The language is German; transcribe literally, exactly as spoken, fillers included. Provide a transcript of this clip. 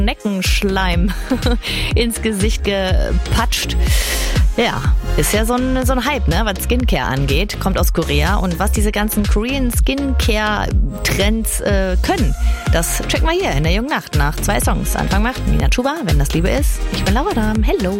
Neckenschleim ins Gesicht gepatscht. Ja, ist ja so ein, so ein Hype, ne, was Skincare angeht. Kommt aus Korea. Und was diese ganzen Korean Skincare-Trends äh, können, das checken wir hier in der Jungen Nacht nach zwei Songs. Anfang macht Nina Chuba, Wenn das Liebe ist. Ich bin Laura Dahm. Hello.